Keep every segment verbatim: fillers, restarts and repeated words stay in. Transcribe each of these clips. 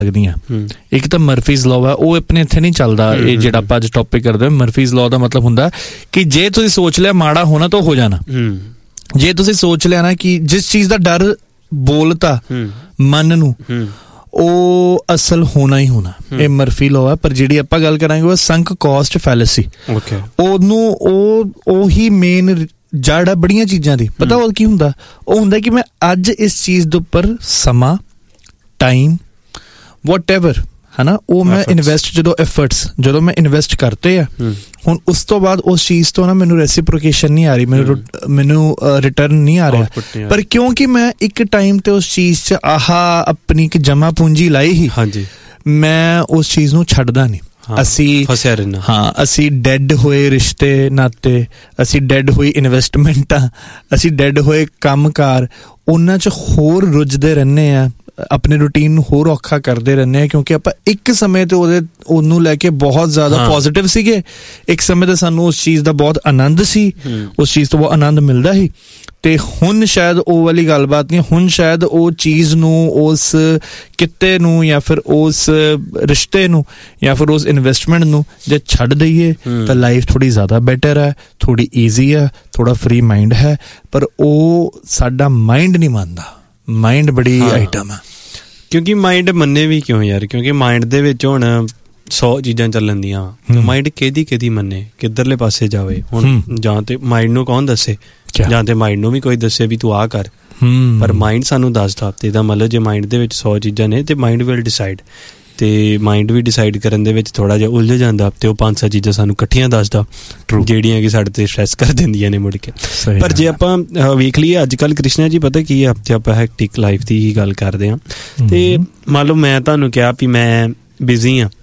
ਸਕਦੀਆਂ। ਇੱਕ ਤਾਂ ਮਰਫੀਜ਼ ਲਾਅ ਹੈ, ਉਹ ਆਪਣੇ ਇੱਥੇ ਨਹੀਂ ਚੱਲਦਾ। ਇਹ ਜਿਹੜਾ ਆਪਾਂ ਅੱਜ ਟੌਪਿਕ ਕਰਦੇ ਹਾਂ, ਮਰਫੀਜ਼ ਲਾਅ ਦਾ ਮਤਲਬ ਹੁੰਦਾ ਕਿ ਜੇ ਤੁਸੀਂ ਸੋਚ ਲਿਆ ਮਾੜਾ ਹੋਣਾ ਤਾਂ ਹੋ ਜਾਣਾ। ਜੇ ਤੁਸੀਂ ਸੋਚ ਲਿਆ ਨਾ ਕਿ ਜਿਸ ਚੀਜ਼ ਦਾ ਡਰ ਬੋਲਤਾ ਮਨ ਨੂੰ, ਉਹ ਅਸਲ ਹੋਣਾ ਹੀ ਹੋਣਾ। ਇਹ ਮਰਫੀ ਲਾਅ ਹੈ। ਪਰ ਜਿਹੜੀ ਆਪਾਂ ਗੱਲ ਕਰਾਂਗੇ ਉਹ ਸੰਕ ਕੋਸਟ ਫੈਲੇਸੀ। ਉਹਨੂੰ ਉਹ ਉਹੀ ਮੇਨ ਜੜ ਹੈ ਬੜੀਆਂ ਚੀਜ਼ਾਂ ਦੀ। ਪਤਾ ਉਹ ਕੀ ਹੁੰਦਾ? ਉਹ ਹੁੰਦਾ ਕਿ ਮੈਂ ਅੱਜ ਇਸ ਚੀਜ਼ ਦੇ ਉੱਪਰ ਸਮਾਂ, ਟਾਈਮ, ਵਟ ਐਵਰ ਹੈ ਨਾ, ਉਹ ਮੈਂ ਇਨਵੈਸਟ, ਜਦੋਂ ਐਫਰਟਸ ਜਦੋਂ ਮੈਂ ਇਨਵੈਸਟ ਕਰਤੇ ਆ, ਹੁਣ ਉਸ ਤੋਂ ਬਾਅਦ ਉਸ ਚੀਜ਼ ਤੋਂ ਨਾ ਮੈਨੂੰ ਰੈਸੀਪ੍ਰੋਕੇਸ਼ਨ ਨਹੀਂ ਆ ਰਹੀ, ਮੈਨੂੰ ਮੈਨੂੰ ਰਿਟਰਨ ਨਹੀਂ ਆ ਰਿਹਾ। ਪਰ ਕਿਉਂਕਿ ਮੈਂ ਇੱਕ ਟਾਈਮ ਤੇ ਉਸ ਚੀਜ਼ 'ਚ ਆਹ ਆਪਣੀ ਇੱਕ ਜਮਾ ਪੂੰਜੀ ਲਾਈ ਹੀ, ਮੈਂ ਉਸ ਚੀਜ਼ ਨੂੰ ਛੱਡਦਾ ਨਹੀਂ। ਅਸੀਂ ਫਸਿਆ ਰਹਿਣਾ। ਹਾਂ, ਅਸੀਂ ਡੈਡ ਹੋਏ ਰਿਸ਼ਤੇ ਨਾਤੇ, ਅਸੀਂ ਡੈਡ ਹੋਈ ਇਨਵੈਸਟਮੈਂਟਾਂ, ਅਸੀਂ ਡੈਡ ਹੋਏ ਕੰਮਕਾਰ, ਉਹਨਾਂ 'ਚ ਹੋਰ ਰੁੱਝਦੇ ਰਹਿੰਦੇ ਆ, ਆਪਣੇ ਰੂਟੀਨ ਨੂੰ ਹੋਰ ਔਖਾ ਕਰਦੇ ਰਹਿੰਦੇ ਹਾਂ। ਕਿਉਂਕਿ ਆਪਾਂ ਇੱਕ ਸਮੇਂ ਤੇ ਉਹਦੇ ਉਹਨੂੰ ਲੈ ਕੇ ਬਹੁਤ ਜ਼ਿਆਦਾ ਪੋਜ਼ਿਟਿਵ ਸੀਗੇ। ਇੱਕ ਸਮੇਂ ਤੇ ਸਾਨੂੰ ਉਸ ਚੀਜ਼ ਦਾ ਬਹੁਤ ਆਨੰਦ ਸੀ, ਉਸ ਚੀਜ਼ ਤੋਂ ਬਹੁਤ ਆਨੰਦ ਮਿਲਦਾ ਸੀ। ਤੇ ਹੁਣ ਸ਼ਾਇਦ ਉਹ ਵਾਲੀ ਗੱਲਬਾਤ ਨਹੀਂ। ਹੁਣ ਸ਼ਾਇਦ ਉਹ ਚੀਜ਼ ਨੂੰ, ਉਸ ਕਿੱਤੇ ਨੂੰ, ਜਾਂ ਫਿਰ ਉਸ ਰਿਸ਼ਤੇ ਨੂੰ, ਜਾਂ ਫਿਰ ਉਸ ਇਨਵੈਸਟਮੈਂਟ ਨੂੰ ਜੇ ਛੱਡ ਦਈਏ ਤਾਂ ਲਾਈਫ ਥੋੜ੍ਹੀ ਜ਼ਿਆਦਾ ਬੈਟਰ ਹੈ, ਥੋੜ੍ਹੀ ਈਜ਼ੀ ਹੈ, ਥੋੜ੍ਹਾ ਫਰੀ ਮਾਈਂਡ ਹੈ। ਪਰ ਉਹ ਸਾਡਾ ਮਾਈਂਡ ਨਹੀਂ ਮੰਨਦਾ। ਮਾਈਂਡ ਬੜੀ ਆਈਟਮ ਹੈ। ਕਿਉਂਕਿ ਮਾਈਂਡ ਮੰਨੇ ਵੀ ਕਿਉਂ ਯਾਰ? ਕਿਉਂਕਿ ਮਾਈਂਡ ਦੇ ਵਿੱਚ ਹੁਣ ਸੌ ਚੀਜ਼ਾਂ ਚੱਲਣ ਦੀਆਂ। ਮਾਈਂਡ ਕਿਹਦੀ ਕਿਹਦੀ ਮੰਨੇ, ਕਿੱਧਰਲੇ ਪਾਸੇ ਜਾਵੇ? ਹੁਣ ਜਾਂ ਤੇ ਮਾਈਂਡ ਨੂੰ ਕੌਣ ਦੱਸੇ, ਜਾਂ ਤੇ ਮਾਈਂਡ ਨੂੰ ਵੀ ਕੋਈ ਦੱਸੇ ਵੀ ਤੂੰ ਆਹ ਕਰ। ਪਰ ਮਾਈਂਡ ਸਾਨੂੰ ਦੱਸਦਾ। ਤੇ ਇਹਦਾ ਮਤਲਬ ਜੇ ਮਾਈਂਡ ਦੇ ਵਿੱਚ ਸੌ ਚੀਜ਼ਾਂ ਨੇ ਤੇ ਮਾਈਂਡ ਵਿਲ ਡਿਸਾਈਡ। ਤੇ ਮਾਈਂਡ ਵੀ ਡਿਸਾਈਡ ਕਰਨ ਦੇ ਵਿੱਚ ਥੋੜਾ ਜਿਹਾ ਉਲਝ ਜਾਂਦਾ, ਤੇ ਉਹ ਪੰਜ ਸੱਤ ਚੀਜ਼ਾਂ ਸਾਨੂੰ ਇਕੱਠੀਆਂ ਦੱਸਦਾ, ਜਿਹੜੀਆਂ ਕਿ ਸਾਡੇ ਤੇ ਸਟ੍ਰੈਸ ਕਰ ਦਿੰਦੀਆਂ ਨੇ ਮੁੜ ਕੇ। ਪਰ ਜੇ ਆਪਾਂ ਵੇਖ ਲਈਏ ਅੱਜ ਕੱਲ੍ਹ ਕ੍ਰਿਸ਼ਨਾ ਜੀ, ਪਤਾ ਕੀ ਆ, ਜੇ ਆਪਾਂ ਹੈਕਟਿਕ ਲਾਈਫ ਦੀ ਹੀ ਗੱਲ ਕਰਦੇ ਹਾਂ, ਤੇ ਮੰਨ ਲਓ ਮੈਂ ਤੁਹਾਨੂੰ ਕਿਹਾ ਵੀ ਮੈਂ ਬਿਜ਼ੀ ਹਾਂ,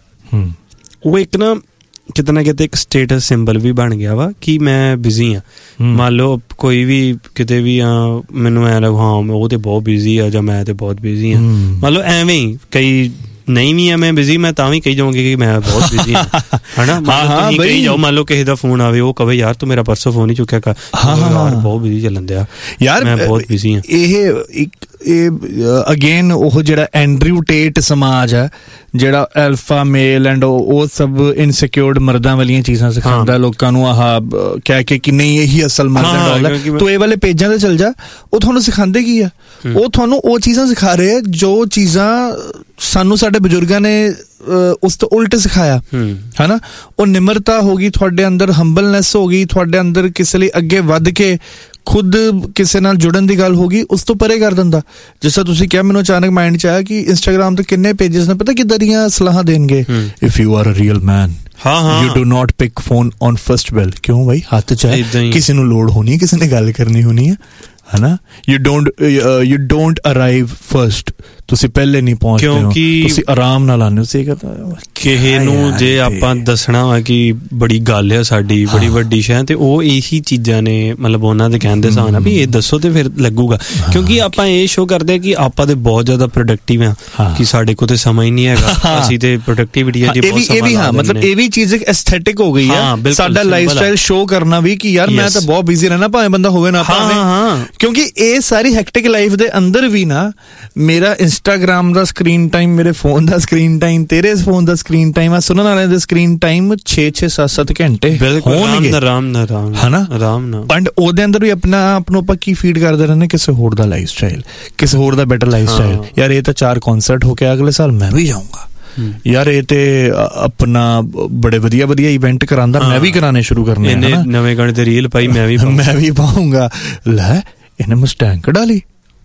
ਉਹ ਇੱਕ ਨਾ ਕਿਤੇ ਨਾ ਕਿਤੇ ਇੱਕ ਸਟੇਟਸ ਸਿੰਬਲ ਵੀ ਬਣ ਗਿਆ ਵਾ ਕਿ ਮੈਂ ਬਿਜ਼ੀ ਹਾਂ। ਮੰਨ ਲਓ ਕੋਈ ਵੀ ਕਿਤੇ ਵੀ ਆ, ਮੈਨੂੰ ਐਂ ਲੱਗ ਹਾਂ ਉਹ ਤੇ ਬਹੁਤ ਬਿਜ਼ੀ ਆ, ਜਾਂ ਮੈਂ ਤੇ ਬਹੁਤ ਬਿਜ਼ੀ ਹਾਂ। ਮੰਨ ਲਓ ਐਵੇਂ ਹੀ ਕਈ ਨਹੀਂ ਵੀ ਆ ਮੈਂ ਬਿਜ਼ੀ, ਮੈਂ ਤਾਂ ਵੀ ਕਹੀ ਜਾਊਂਗੀ ਕਿ ਮੈਂ ਬਹੁਤ ਬਿਜ਼ੀ ਹਾਂ, ਹਨਾ। ਤੁਸੀਂ ਕਹੀ ਜਾਓ, ਮੰਨ ਲਓ ਕਿਸੇ ਦਾ ਫੋਨ ਆਵੇ, ਉਹ ਕਵੇ ਯਾਰ ਤੂੰ ਮੇਰਾ ਪਰਸੋਂ ਫੋਨ ਹੀ ਚੁੱਕਿਆ ਕਰ, ਯਾਰ ਬਹੁਤ ਬਿਜ਼ੀ ਚੱਲਣ ਦਿਆ ਯਾਰ, ਮੈਂ ਬਹੁਤ ਬਿਜ਼ੀ ਹਾਂ। ਇਹ ਇੱਕ ਇਹ ਅਗੇਨ ਉਹ ਜਿਹੜਾ ਐਂਡਰਿਊ ਟੇਟ ਸਮਾਜ ਹੈ, ਜਿਹੜਾ ਐਲਫਾ ਮੇਲ ਐਂਡ ਉਹ ਸਭ ਇਨਸਿਕਿਉਰਡ ਮਰਦਾਂ ਵਾਲੀਆਂ ਚੀਜ਼ਾਂ ਸਿਖਾਉਂਦਾ ਲੋਕਾਂ ਨੂੰ, ਆਹ ਕਹਿ ਕੇ ਕਿ ਨਹੀਂ ਇਹੀ ਅਸਲ ਮਰਦ। ਤੂੰ ਇਹ ਵਾਲੇ ਪੇਜਾਂ ਤੇ ਚੱਲ ਜਾ, ਉਹ ਤੁਹਾਨੂੰ ਸਿਖਾਉਂਦੇ ਕੀ ਆ? ਉਹ ਤੁਹਾਨੂੰ ਉਹ ਚੀਜ਼ਾਂ ਸਿਖਾ ਰਹੇ ਆ ਜੋ ਚੀਜ਼ਾਂ ਸਾਨੂੰ ਸਾਡੇ ਬਜ਼ੁਰਗਾਂ ਨੇ ਉਸ ਤੋਂ ਉਲਟ ਸਿਖਾਇਆ, ਹਨਾ। ਉਹ ਨਿਮਰਤਾ ਹੋ ਗਈ ਤੁਹਾਡੇ ਅੰਦਰ, ਹੰਬਲਨੈਸ ਹੋ ਗਈ ਤੁਹਾਡੇ ਅੰਦਰ, ਕਿਸੇ ਲਈ ਅੱਗੇ ਵੱਧ ਕੇ ਖੁਦ ਕਿਸੇ ਨਾਲ ਜੁੜਨ ਦੀ ਗੱਲ ਹੋ ਗਈ, ਉਸ ਤੋਂ ਪਰੇ ਕਰ ਦਿੰਦਾ। ਜਿਸ ਤਰ੍ਹਾਂ ਤੁਸੀਂ ਕਿਹਾ, ਮੈਨੂੰ ਅਚਾਨਕ ਮਾਈਂਡ 'ਚ ਆਇਆ ਕਿ ਇੰਸਟਾਗ੍ਰਾਮ ਤੇ ਕਿੰਨੇ ਪੇਜਸ ਨੇ, ਪਤਾ ਕਿੱਦਾਂ ਦੀਆਂ ਸਲਾਹਾਂ ਦੇਣਗੇ, if you are a real man you do not pick phone on first ਬੈਲ। ਕਿਉਂ ਬਾਈ? ਹੱਥ 'ਚ ਹੈ, ਕਿਸੇ ਨੂੰ ਲੋੜ ਹੋਣੀ, ਕਿਸੇ ਨੇ ਗੱਲ ਕਰਨੀ ਹੋਣੀ ਹੈ, ਹਨਾ। You don't you don't arrive first, ਤੁਸੀਂ ਪਹਿਲੇ ਨਹੀਂ ਪਹੁੰਚਦੇ ਹੋ, ਤੁਸੀਂ ਆਰਾਮ ਨਾਲ ਆਉਂਦੇ ਹੋ। ਕਿਸੇ ਨੂੰ ਜੇ ਆਪਾਂ ਦੱਸਣਾ ਵਾ ਕਿ ਬੜੀ ਗੱਲ ਆ ਸਾਡੀ, ਬੜੀ ਵੱਡੀ ਸ਼ੈ, ਤੇ ਉਹ ਇਹੀ ਚੀਜ਼ਾਂ ਨੇ, ਮਤਲਬ ਉਹਨਾਂ ਦੇ ਕਹਿਣ ਦੇ ਹਿਸਾਬ ਨਾਲ ਵੀ ਇਹ ਦੱਸੋ ਤੇ ਫਿਰ ਲੱਗੂਗਾ। ਕਿਉਂਕਿ ਆਪਾਂ ਇਹ ਸ਼ੋ ਕਰਦੇ ਹਾਂ ਕਿ ਆਪਾਂ ਤੇ ਬਹੁਤ ਜ਼ਿਆਦਾ ਪ੍ਰੋਡਕਟਿਵ ਆ, ਕਿ ਸਾਡੇ ਕੋਲ ਤੇ ਸਮਾਂ ਹੀ ਨਹੀਂ ਹੈਗਾ, ਅਸੀਂ ਤੇ ਪ੍ਰੋਡਕਟਿਵਿਟੀ ਆ ਜੀ ਬਹੁਤ ਸਮਾਂ ਲਾ। ਮਤਲਬ ਇਹ ਵੀ ਚੀਜ਼ ਇੱਕ ਐਸਥੈਟਿਕ ਹੋ ਗਈ ਹੈ, ਸਾਡਾ ਲਾਈਫ ਸਟਾਈਲ ਸ਼ੋ ਕਰਨਾ ਵੀ ਕਿ ਯਾਰ ਮੈਂ ਤਾਂ ਬਹੁਤ ਬਿਜ਼ੀ ਰਹਿਣਾ, ਭਾਵੇਂ ਬੰਦਾ ਹੋਵੇ ਨਾ ਭਾਵੇਂ। ਕਿਉਂਕਿ ਇਹ ਸਾਰੀ ਹੈਕਟਿਕ ਲਾਈਫ ਦੇ ਅੰਦਰ ਵੀ ਨਾ, ਮੇਰਾ ਇੰਸਟਾਗ੍ਰਾਮ ਦਾ ਸਕਰੀਨ ਟਾਈਮ, ਮੇਰੇ ਫੋਨ ਦਾ ਸਕਰੀਨ ਟਾਈਮ, ਤੇਰੇ ਫੋਨ ਦਾ ਸਕਰੀਨ ਟਾਈਮ ਆ, ਸੁਣਨ ਵਾਲਿਆਂ ਦੇ ਸਕਰੀਨ ਟਾਈਮ ਛੇ ਛੇ ਸੱਤ ਸੱਤ ਘੰਟੇ ਹੋਣਗੇ, ਹਨਾ। ਐਂਡ ਉਹਦੇ ਅੰਦਰ ਵੀ ਆਪਣਾ ਆਪ ਨੂੰ ਆਪਾਂ ਕੀ ਫੀਡ ਕਰਦੇ ਰਹਿੰਦੇ, ਕਿਸੇ ਹੋਰ ਦਾ ਲਾਈਫ ਸਟਾਈਲ, ਕਿਸੇ ਹੋਰ ਦਾ ਬੈਟਰ ਲਾਈਫ ਸਟਾਈਲ। ਯਾਰ ਇਹ ਤਾਂ ਚਾਰ ਕੌਨਸਰਟ ਹੋ ਕੇ ਅਗਲੇ ਸਾਲ ਮੈਂ ਵੀ ਜਾਊਂਗਾ, ਯਾਰ ਇਹ ਤੇ ਆਪਣਾ ਬੜੇ ਵਧੀਆ ਵਧੀਆ ਇਵੈਂਟ ਕਰਾਂਦਾ, ਮੈਂ ਵੀ ਕਰਾਣੇ ਸ਼ੁਰੂ ਕਰਨੇ, ਨਵੇਂ ਗਾਣੇ ਤੇ ਰੀਲ ਪਾਈ ਮੈਂ ਵੀ ਮੈਂ ਵੀ ਪਾਊਂਗਾ। ਲੈ ਇਹਨੇ ਮਸਟੈਂਗ ਕਢਾ ਲਈ,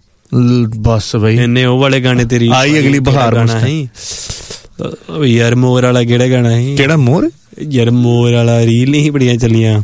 ਬਸ ਬਈ ਇਹਨੇ ਉਹ ਵਾਲੇ ਗਾਣੇ ਤੇ ਰੀਲ ਆਈ, ਅਗਲੀ ਬਹਾਰ ਗਾਣਾ ਸੀ ਯਾਰ, ਮੋਰ ਵਾਲਾ ਕਿਹੜਾ ਗਾਣਾ ਸੀ? ਕਿਹੜਾ ਮੋਰ? ਯਾਰ ਮੋਰ ਵਾਲਾ ਰੀਲ ਨਹੀਂ ਬੜੀਆਂ ਚੱਲੀਆਂ,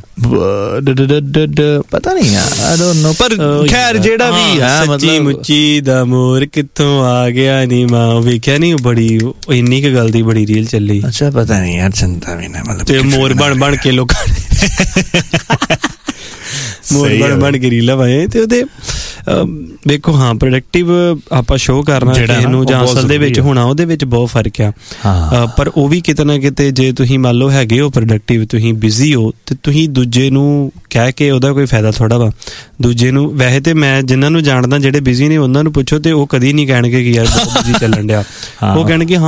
ਪਤਾ ਨਹੀਂ ਆਈ ਡੋਨਟ ਨੋ। ਪਰ ਖੈਰ ਜਿਹੜਾ ਵੀ ਹੈ, ਸੱਚੀ ਮੁੱਚੀ ਦਾ ਮੋਰ ਕਿੱਥੋਂ ਆ ਗਿਆ ਨੀ ਮਾਂ, ਵੇਖਿਆ ਨਹੀਂ? ਬੜੀ ਇੰਨੀ ਕੁ ਗੱਲ ਦੀ ਬੜੀ ਰੀਲ ਚੱਲੀ। ਅੱਛਾ, ਪਤਾ ਨਹੀਂ ਯਾਰ, ਚੰਤਾ ਵੀ ਨਾ, ਮਤਲਬ ਤੇ ਮੋਰ ਬਣ ਬਣ ਕੇ ਲੋਕਾਂ ਨੇ ਮੋਰ ਬਣ ਬਣ ਕੇ ਰੀਲਾਂ ਪਾਏ, ਤੇ ਉਹਦੇ ਵੇਖੋ ਹਾਂ ਪ੍ਰੋਡਕਟਿਵ ਆਪਾਂ ਸ਼ੋਅ ਕਰਨਾ ਕਿਸੇ ਨੂੰ ਜਾਂ ਅਸਲ ਦੇ ਵਿੱਚ ਹੋਣਾ, ਉਹਦੇ ਵਿੱਚ ਬਹੁਤ ਫਰਕ ਆ। ਪਰ ਉਹ ਵੀ ਕਿਤੇ ਨਾ ਕਿਤੇ ਜੇ ਤੁਸੀਂ ਮੰਨ ਲਓ ਹੈਗੇ ਹੋ ਪ੍ਰੋਡਕਟਿਵ, ਤੁਸੀਂ ਬਿਜ਼ੀ ਹੋ, ਤੇ ਤੁਸੀਂ ਦੂਜੇ ਨੂੰ ਕਹਿ ਕੇ ਉਹਦਾ ਕੋਈ ਫਾਇਦਾ ਥੋੜ੍ਹਾ ਵਾ। ਦੂਜੇ ਨੂੰ ਵੈਸੇ ਤੇ ਮੈਂ ਜਿਨ੍ਹਾਂ ਨੂੰ ਜਾਣਦਾ ਜਿਹੜੇ ਬਿਜ਼ੀ ਨੇ ਉਹਨਾਂ ਨੂੰ ਪੁੱਛੋ ਤੇ ਉਹ ਕਦੀ ਨਹੀਂ ਕਹਿਣਗੇ ਕਿ ਯਾਰ ਬਹੁਤ ਬਿਜ਼ੀ ਚੱਲਣ ਡਿਆ, ਉਹ ਕਹਿਣਗੇ ਹਾਂ